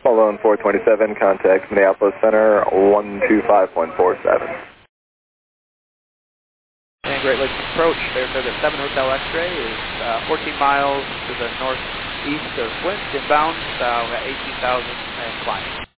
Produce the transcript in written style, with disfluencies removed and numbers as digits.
Malone 427, contact Minneapolis Center 125.47. And Great Lakes approach, there's a 7 Hotel X-ray is 14 miles to the northeast of Flint, inbound, at 18,000 and climbing.